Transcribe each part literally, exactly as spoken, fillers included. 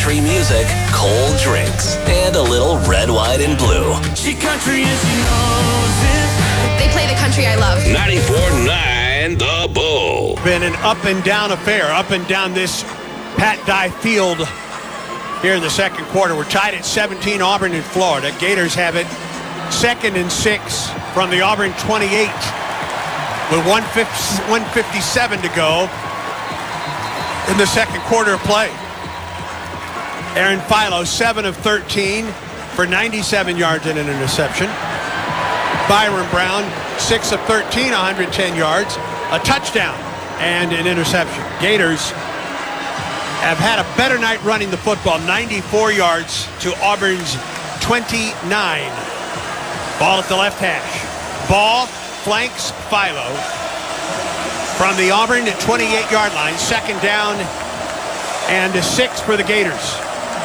country music, cold drinks, and a little red, white, and blue. She country and she knows it. They play the country I love. ninety-four point nine The Bull. Been an up and down affair, up and down this Pat Dye Field here in the second quarter. We're tied at seventeen, Auburn in Florida. Gators have it second and six from the Auburn twenty-eight with one fifty-seven to go in the second quarter of play. Aaron Philo, seven of thirteen for ninety-seven yards and an interception. Byron Brown, six of thirteen, one hundred ten yards, a touchdown and an interception. Gators have had a better night running the football, ninety-four yards to Auburn's twenty-nine. Ball at the left hash. Ball flanks Philo from the Auburn twenty-eight-yard line. Second down and a six for the Gators.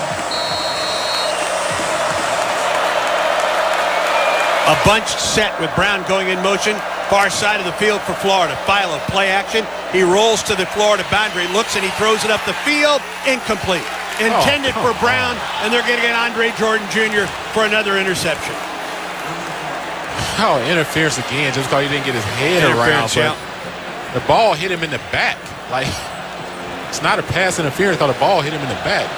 A bunch set with Brown going in motion. Far side of the field for Florida. Philo, play action. He rolls to the Florida boundary, looks and he throws it up the field. Incomplete. Intended oh, for Brown, on. and they're going to get Andre Jordan Junior for another interception. Oh, interference again, just because he didn't get his head around. Yeah. The ball hit him in the back. Like, it's not a pass interference because the ball hit him in the back.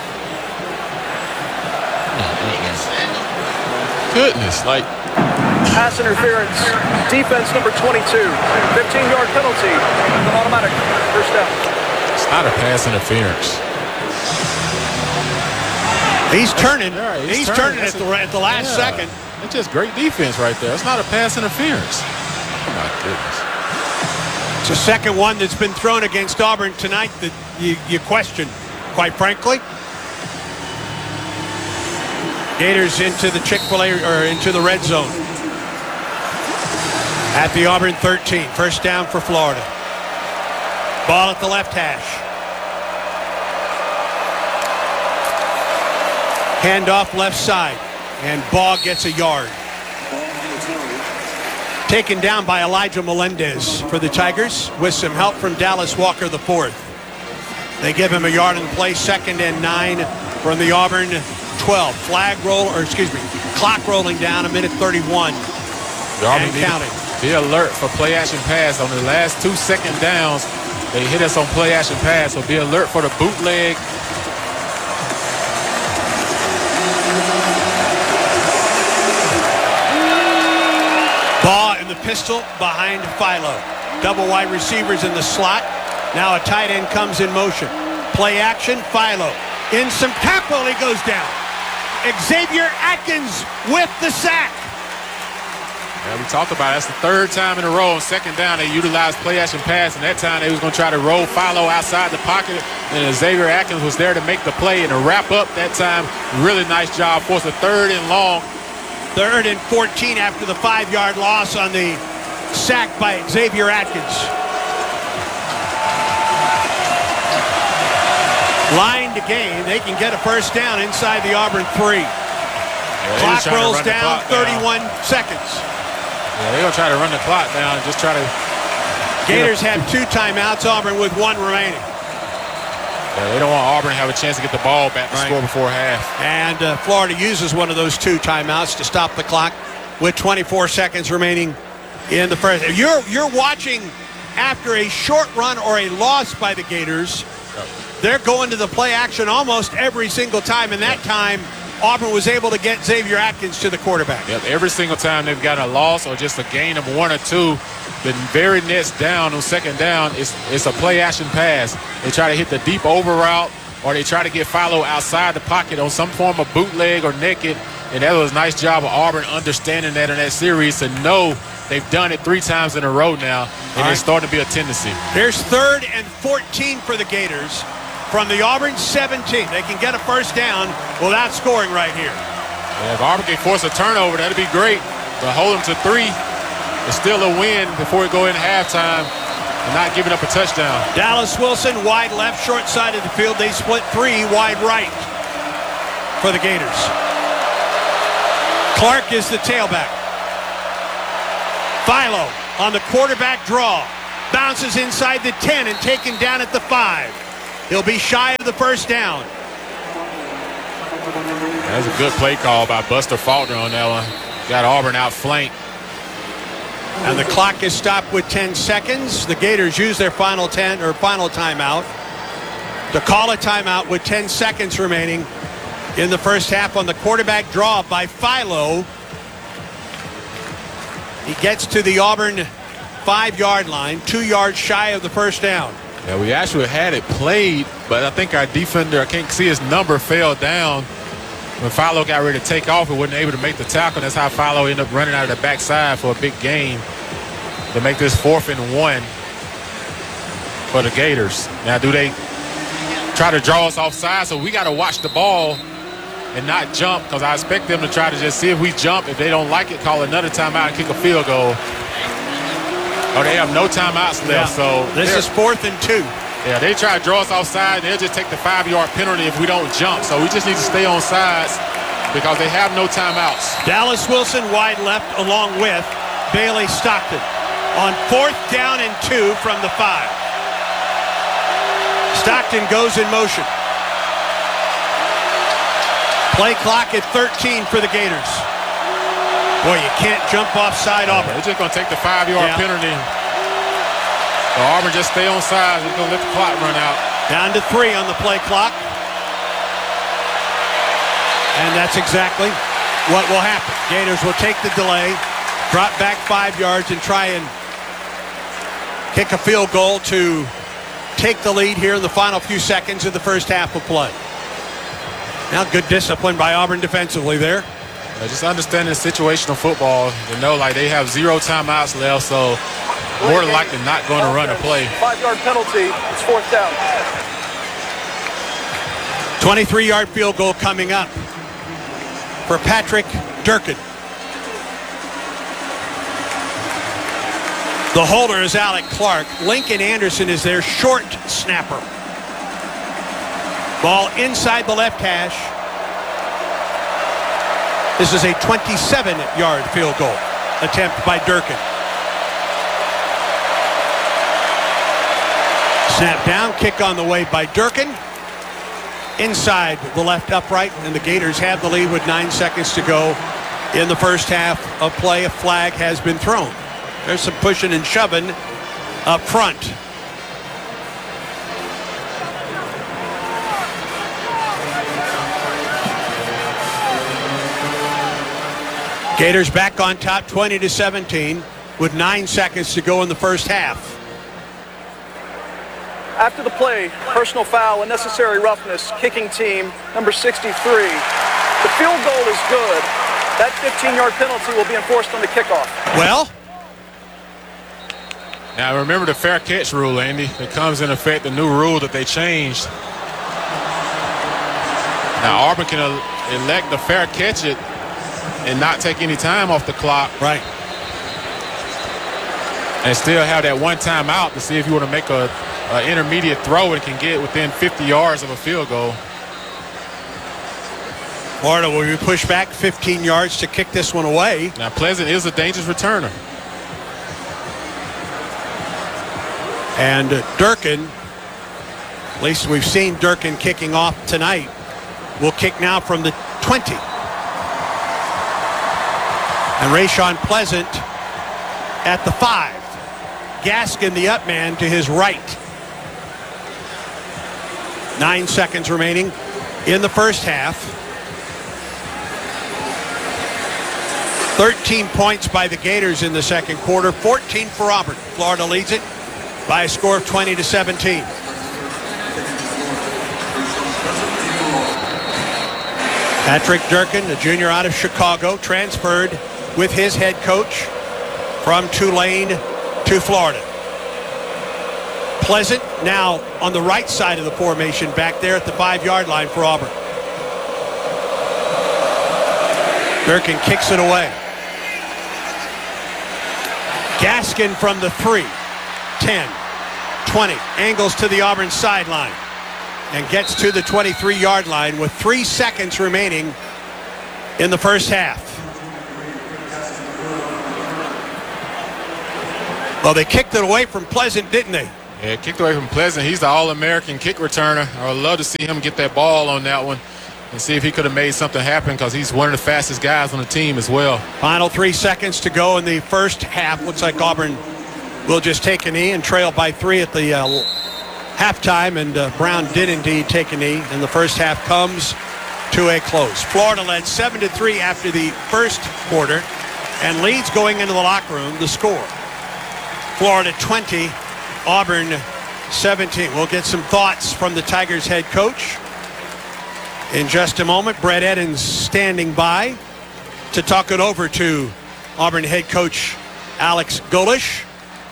Goodness, like. Pass interference, defense number twenty-two, fifteen-yard penalty, and an automatic first down. It's not a pass interference. He's turning. Right, he's, he's turning, turning at the, at the last yeah. second. It's just great defense right there. It's not a pass interference. Oh, my goodness. It's the second one that's been thrown against Auburn tonight that you, you question, quite frankly. Gators into the Chick-fil-A or into the red zone. At the Auburn thirteen. First down for Florida. Ball at the left hash. Handoff left side. And Baugh gets a yard. Taken down by Elijah Melendez for the Tigers with some help from Dallas Walker the fourth. They give him a yard in play. Second and nine from the Auburn twelve. Flag roll, or excuse me, clock rolling down, a minute thirty-one. And counting. Be alert for play action pass on the last two second downs. They hit us on play action pass, so be alert for the bootleg. Baugh in the pistol behind Philo. Double wide receivers in the slot. Now a tight end comes in motion. Play action, Philo. In some tempo, he goes down. Xavier Atkins with the sack. Yeah, we talked about it. That's the third time in a row. On second down, they utilized play action pass, and that time they was going to try to roll Philo outside the pocket, and Xavier Atkins was there to make the play and to wrap up that time. Really nice job. Forced a third and long. Third and fourteen after the five-yard loss on the sack by Xavier Atkins. Line to gain. They can get a first down inside the Auburn three. Yeah, clock rolls down, clock thirty-one down. seconds. Yeah, they're going to try to run the clock down and just try to... Gators have two timeouts, Auburn with one remaining. Yeah, they don't want Auburn to have a chance to get the ball back to right. score before half. And uh, Florida uses one of those two timeouts to stop the clock with twenty-four seconds remaining in the first. You're, you're watching after a short run or a loss by the Gators. Yep. They're going to the play action almost every single time, and that yep. time Auburn was able to get Xavier Atkins to the quarterback. Yep, every single time they've got a loss or just a gain of one or two, the very next down on second down, it's, it's a play action pass. They try to hit the deep over route, or they try to get Philo outside the pocket on some form of bootleg or naked. And that was a nice job of Auburn understanding that in that series to know they've done it three times in a row now, and right. it's starting to be a tendency. Here's third and fourteen for the Gators. From the Auburn seventeen, they can get a first down without scoring right here. Yeah, if Auburn can force a turnover, that'd be great. But hold them to three, it's still a win before we go into halftime and not giving up a touchdown. Dallas Wilson, wide left, short side of the field. They split three, wide right for the Gators. Clark is the tailback. Philo on the quarterback draw. Bounces inside the ten and taken down at the five. He'll be shy of the first down. That's a good play call by Buster Faulkner on that one. Got Auburn outflanked. And the clock is stopped with ten seconds. The Gators use their final ten or final timeout to call a timeout with ten seconds remaining in the first half on the quarterback draw by Philo. He gets to the Auburn five-yard line, two yards shy of the first down. Yeah, we actually had it played, but I think our defender, I can't see his number, fell down. When Philo got ready to take off, he wasn't able to make the tackle. That's how Philo ended up running out of the backside for a big gain to make this fourth and one for the Gators. Now, do they try to draw us offside? So we got to watch the ball and not jump, because I expect them to try to just see if we jump. If they don't like it, call another timeout and kick a field goal. Oh, they have no timeouts left. Yeah. So this is fourth and two. Yeah, they try to draw us offside. They'll just take the five-yard penalty if we don't jump. So we just need to stay on sides because they have no timeouts. Dallas Wilson wide left along with Bailey Stockton on fourth down and two from the five. Stockton goes in motion. Play clock at thirteen for the Gators. Boy, you can't jump offside Auburn. They're just going to take the five-yard yeah. penalty. So Auburn just stay on sides. They're going to let the clock run out. Down to three on the play clock. And that's exactly what will happen. Gators will take the delay, drop back five yards, and try and kick a field goal to take the lead here in the final few seconds of the first half of play. Now good discipline by Auburn defensively there. Yeah, just understanding situational football, you know, like they have zero timeouts left, so more than likely not going to run a play. Five-yard penalty. It's fourth down. twenty-three-yard field goal coming up for Patrick Durkin. The holder is Alec Clark. Lincoln Anderson is their short snapper. Ball inside the left hash. This is a twenty-seven-yard field goal attempt by Durkin. Snap down, kick on the way by Durkin. Inside the left upright, and the Gators have the lead with nine seconds to go in the first half of play. A flag has been thrown. There's some pushing and shoving up front. Gators back on top, twenty to seventeen, with nine seconds to go in the first half. After the play, personal foul, unnecessary roughness, kicking team, number sixty-three. The field goal is good. That fifteen-yard penalty will be enforced on the kickoff. Well, now remember the fair catch rule, Andy. It comes in effect, the new rule that they changed. Now Auburn can elect the fair catch it and not take any time off the clock. Right. And still have that one time out to see if you want to make a, a intermediate throw and can get within fifty yards of a field goal. Florida will be pushed back fifteen yards to kick this one away. Now Pleasant is a dangerous returner. And Durkin, at least we've seen Durkin kicking off tonight, will kick now from the twenty. And Rashawn Pleasant at the five. Gaskin, the up man, to his right. Nine seconds remaining in the first half. thirteen points by the Gators in the second quarter. fourteen for Auburn. Florida leads it by a score of twenty to seventeen. Patrick Durkin, a junior out of Chicago, transferred with his head coach from Tulane to Florida. Pleasant now on the right side of the formation back there at the five-yard line for Auburn. Durkin kicks it away. Gaskin from the three, ten, twenty, angles to the Auburn sideline and gets to the twenty-three-yard line with three seconds remaining in the first half. Well, they kicked it away from Pleasant, didn't they? Yeah, kicked away from Pleasant. He's the All-American kick returner. I would love to see him get that ball on that one. and see if he could have made something happen because he's one of the fastest guys on the team as well. Final three seconds to go in the first half. Looks like Auburn will just take a knee and trail by three at the uh, halftime, and uh, Brown did indeed take a knee, and the first half comes to a close. Florida led seven to three after the first quarter and leads going into the locker room. The score, Florida twenty, Auburn seventeen. We'll get some thoughts from the Tigers head coach in just a moment. Brett Eddins standing by to talk it over to Auburn head coach Alex Golesh.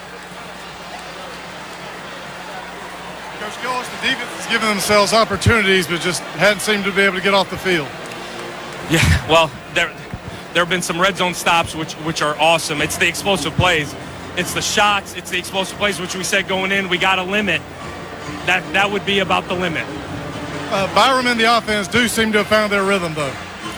Coach Golesh, the defense has given themselves opportunities, but just hadn't seemed to be able to get off the field. Yeah, well, there there have been some red zone stops, which which are awesome. It's the explosive plays. It's the shots. It's the explosive plays, which we said going in, we got a limit. That that would be about the limit. Uh, Byram and the offense do seem to have found their rhythm, though.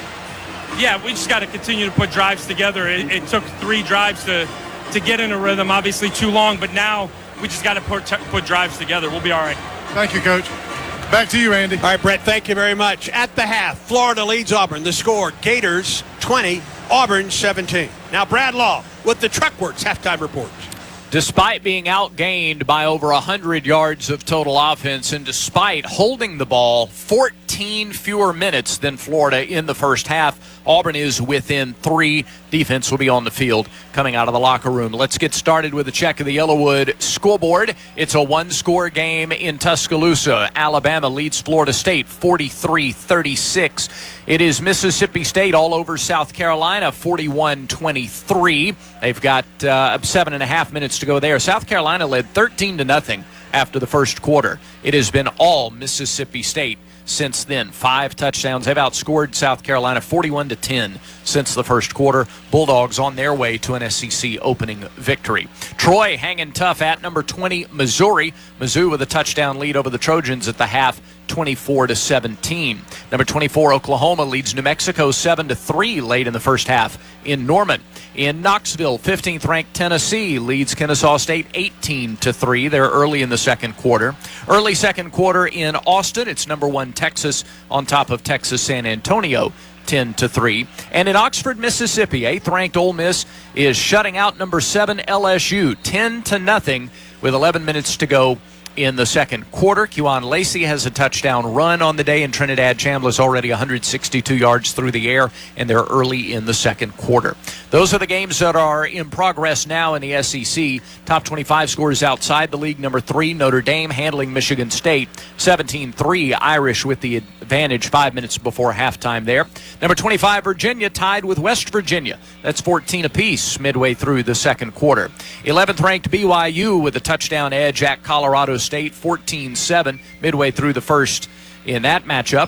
Yeah, we just got to continue to put drives together. It, it took three drives to, to get in a rhythm, obviously too long, but now we just got to put, put drives together. We'll be all right. Thank you, Coach. Back to you, Andy. All right, Brett, thank you very much. At the half, Florida leads Auburn. The score, Gators twenty, Auburn seventeen. Now, Brad Law with the Truckworks halftime report. Despite being outgained by over one hundred yards of total offense, and despite holding the ball fourteen fewer minutes than Florida in the first half, Auburn is within three. Defense will be on the field coming out of the locker room. Let's get started with a check of the Yellowwood scoreboard. It's a one-score game in Tuscaloosa. Alabama leads Florida State forty-three thirty-six. It is Mississippi State all over South Carolina, forty-one twenty-three. They've got uh, seven and a half minutes to go there. South Carolina led thirteen to nothing after the first quarter. It has been all Mississippi State since then. Five touchdowns. They've outscored South Carolina forty-one to ten since the first quarter. Bulldogs on their way to an S E C opening victory. Troy hanging tough at number twenty, Missouri. Mizzou with a touchdown lead over the Trojans at the half, twenty-four to seventeen. Number twenty-four, Oklahoma leads New Mexico seven to three late in the first half in Norman. In Knoxville, fifteenth ranked Tennessee leads Kennesaw State eighteen to three. They're early in the second quarter. Early second quarter in Austin, it's number one Texas on top of Texas San Antonio, ten to three. And in Oxford, Mississippi, eighth ranked Ole Miss is shutting out number seven L S U, ten to nothing with eleven minutes to go in the second quarter. Kewan Lacey has a touchdown run on the day, and Trinidad Chambliss already one hundred sixty-two yards through the air, and they're early in the second quarter. Those are the games that are in progress now in the S E C. Top twenty-five scores outside the league. Number three, Notre Dame handling Michigan State, seventeen three. Irish with the advantage five minutes before halftime there. Number twenty-five, Virginia tied with West Virginia. That's fourteen apiece midway through the second quarter. eleventh ranked B Y U with a touchdown edge at Colorado State, fourteen seven midway through the first in that matchup.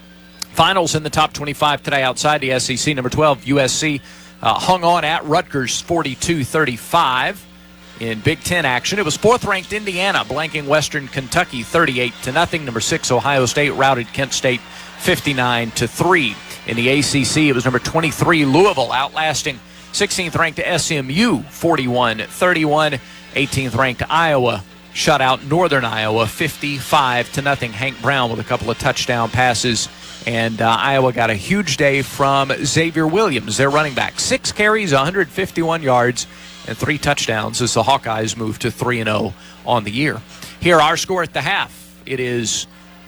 Finals in the top twenty-five today outside the S E C. Number twelve, U S C uh, hung on at Rutgers, forty-two thirty-five. In Big Ten action, it was fourth ranked Indiana blanking Western Kentucky thirty-eight to nothing. Number six, Ohio State routed Kent State fifty-nine to three. In the A C C, it was number twenty-three Louisville outlasting sixteenth ranked S M U forty-one thirty-one. eighteenth ranked Iowa shut out Northern Iowa fifty-five to nothing. Hank Brown with a couple of touchdown passes, and uh, Iowa got a huge day from Xavier Williams, their running back. Six carries, one hundred fifty-one yards, and three touchdowns as the Hawkeyes move to three and oh on the year. Here, our score at the half. It is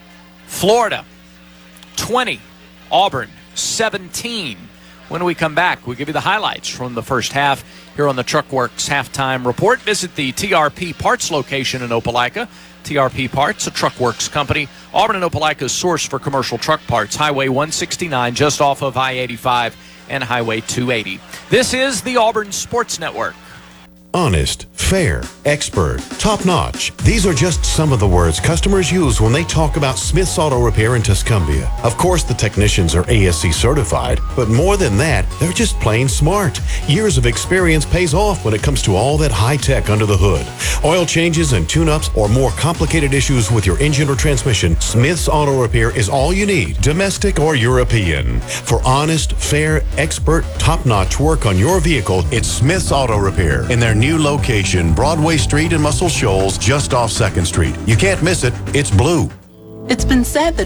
Florida twenty, Auburn seventeen. When we come back, we'll give you the highlights from the first half here on the Truckworks Halftime Report. Visit the T R P Parts location in Opelika. T R P Parts, a Truckworks company. Auburn and Opelika's source for commercial truck parts. Highway one sixty-nine, just off of I eighty-five and Highway two eighty. This is the Auburn Sports Network. Honest, fair, expert, top-notch. These are just some of the words customers use when they talk about Smith's Auto Repair in Tuscumbia. Of course, the technicians are A S C certified, but more than that, they're just plain smart. Years of experience pays off when it comes to all that high-tech under the hood. Oil changes and tune-ups or more complicated issues with your engine or transmission, Smith's Auto Repair is all you need, domestic or European. For honest, fair, expert, top-notch work on your vehicle, it's Smith's Auto Repair in their new location, Broadway Street in Muscle Shoals, just off second Street. You can't miss it. It's blue. It's been said that